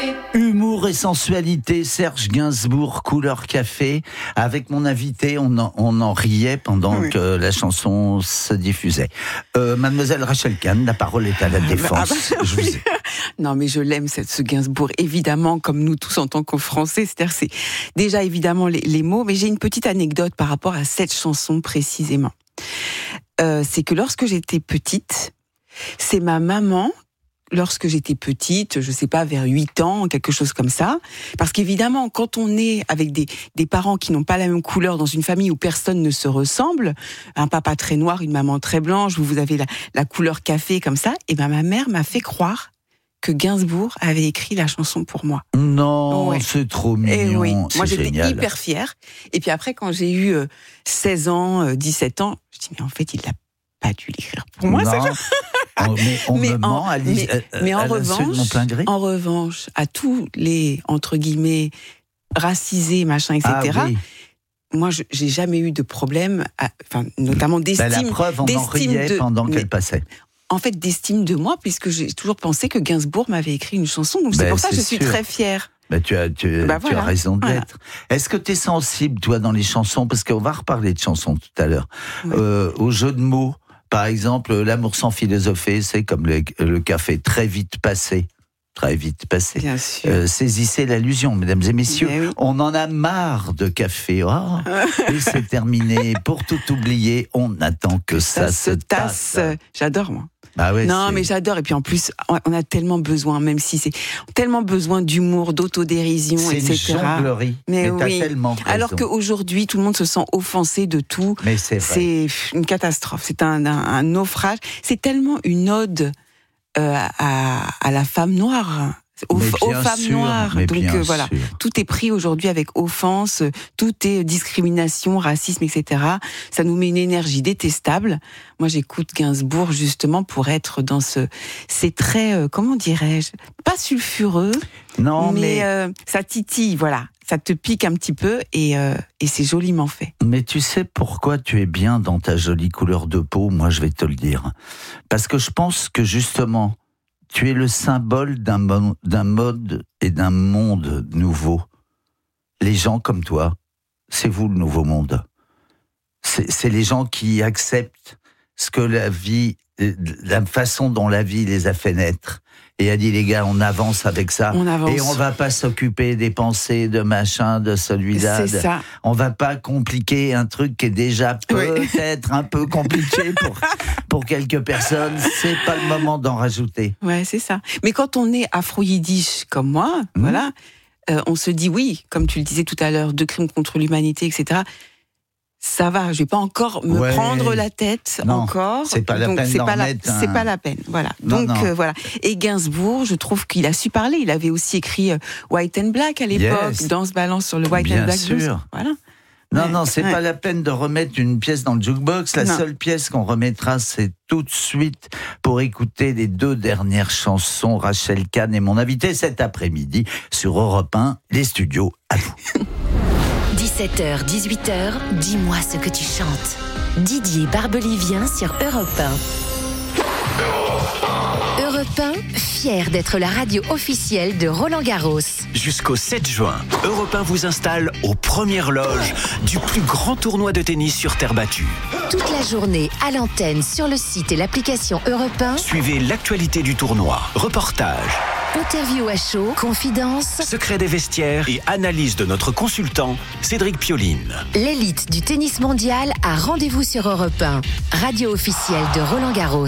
Humour et sensualité, Serge Gainsbourg, couleur café. Avec mon invité, on en riait pendant que la chanson se diffusait. Mademoiselle Rachel Kahn, la parole est à la défense. Non, mais je l'aime, ce Gainsbourg, évidemment, comme nous tous en tant que Français. C'est-à-dire, c'est déjà évidemment les mots, mais j'ai une petite anecdote par rapport à cette chanson précisément. C'est que lorsque j'étais petite, c'est ma maman, lorsque j'étais petite, je sais pas, vers 8 ans, quelque chose comme ça. Parce qu'évidemment, quand on est avec des parents qui n'ont pas la même couleur dans une famille où personne ne se ressemble, un papa très noir, une maman très blanche, vous avez la couleur café comme ça, et ben ma mère m'a fait croire que Gainsbourg avait écrit la chanson pour moi. Non, ouais. C'est trop mignon. Et oui, moi j'étais génial. Hyper fière. Et puis après, quand j'ai eu 16 ans, 17 ans, je dis mais en fait, il n'a pas dû l'écrire pour moi, ça. Mais en revanche, à tous les, entre guillemets, racisés, machin, etc., moi, j'ai jamais eu de problème, notamment d'estime. La preuve, on en riait pendant qu'elle passait. En fait, d'estime de moi, puisque j'ai toujours pensé que Gainsbourg m'avait écrit une chanson. Donc c'est pour ça que je suis très fière. Tu as raison d'être. Est-ce que tu es sensible, toi, dans les chansons? Parce qu'on va reparler de chansons tout à l'heure. Oui. Au jeu de mots. Par exemple, l'amour sans philosopher, c'est comme le café très vite passé. Très vite passé. Bien sûr. Saisissez l'allusion, mesdames et messieurs. Oui. On en a marre de café. Et c'est terminé. Pour tout oublier, on attend que ça se tasse. J'adore, moi. Ah ouais, non, mais j'adore. Et puis en plus, on a tellement besoin, même si c'est tellement besoin d'humour, d'autodérision, etc. C'est une jonglerie. Mais oui. T'as tellement raison. Alors qu'aujourd'hui, tout le monde se sent offensé de tout. Mais c'est vrai. C'est une catastrophe. C'est un naufrage. C'est tellement une ode à la femme noire. Aux femmes noires. Donc voilà, tout est pris aujourd'hui avec offense, tout est discrimination, racisme, etc. Ça nous met une énergie détestable. Moi, j'écoute Gainsbourg justement pour être dans c'est très, comment dirais-je, pas sulfureux, non, mais ça titille, voilà. Ça te pique un petit peu et c'est joliment fait. Mais tu sais pourquoi tu es bien dans ta jolie couleur de peau? Moi, je vais te le dire. Parce que je pense que justement, tu es le symbole d'un mode et d'un monde nouveau. Les gens comme toi, c'est vous le nouveau monde. C'est les gens qui acceptent ce que la vie, la façon dont la vie les a fait naître. Et a dit, les gars, on avance avec ça. Et on va pas s'occuper des pensées, de machin, de celui-là. C'est ça. On va pas compliquer un truc qui est déjà peut-être un peu compliqué pour quelques personnes. C'est pas le moment d'en rajouter. Ouais, c'est ça. Mais quand on est afro-yiddish comme moi, voilà, on se dit oui, comme tu le disais tout à l'heure, de crimes contre l'humanité, etc., ça va, je vais pas encore me prendre la tête encore. C'est pas la peine c'est pas la peine, voilà. Donc voilà. Et Gainsbourg, je trouve qu'il a su parler. Il avait aussi écrit White and Black à l'époque, Danse balance sur le White and Black Blues. Voilà. Non, c'est pas la peine de remettre une pièce dans le jukebox. La seule pièce qu'on remettra, c'est tout de suite pour écouter les 2 dernières chansons. Rachel Kahn est mon invité cet après-midi sur Europe 1, les studios à vous. 17h, 18h, dis-moi ce que tu chantes. Didier Barbelivien sur Europe 1. Europe 1, fier d'être la radio officielle de Roland-Garros. Jusqu'au 7 juin, Europe 1 vous installe aux premières loges du plus grand tournoi de tennis sur terre battue. Toute la journée à l'antenne, sur le site et l'application Europe 1. Suivez l'actualité du tournoi, reportages, interview à chaud, confidences, secrets des vestiaires et analyse de notre consultant, Cédric Pioline. L'élite du tennis mondial a rendez-vous sur Europe 1, radio officielle de Roland-Garros.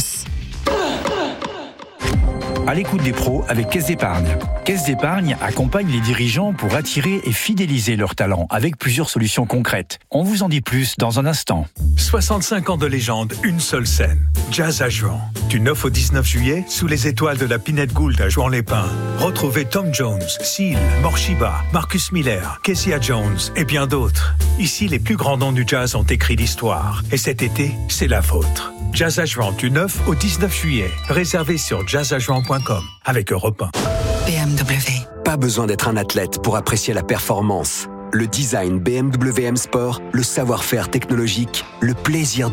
À l'écoute des pros avec Caisse d'Épargne. Caisse d'Épargne accompagne les dirigeants pour attirer et fidéliser leurs talents avec plusieurs solutions concrètes. On vous en dit plus dans un instant. 65 ans de légende, une seule scène. Jazz à Juan. Du 9 au 19 juillet, sous les étoiles de la Pinette Gould à Juan-les-Pins. Retrouvez Tom Jones, Seal, Morshiba, Marcus Miller, Kezia Jones et bien d'autres. Ici, les plus grands noms du jazz ont écrit l'histoire. Et cet été, c'est la vôtre. Jazz à Juan du 9 au 19 juillet. Réservé sur jazzajuan.com avec Europe 1. BMW. Pas besoin d'être un athlète pour apprécier la performance. Le design BMW M Sport, le savoir-faire technologique, le plaisir de